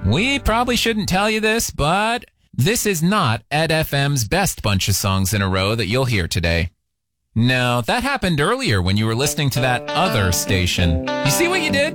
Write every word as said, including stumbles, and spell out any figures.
We probably shouldn't tell you this, but this is not Ed F M's best bunch of songs in a row that you'll hear today. No, that happened earlier when you were listening to that other station. You see what you did?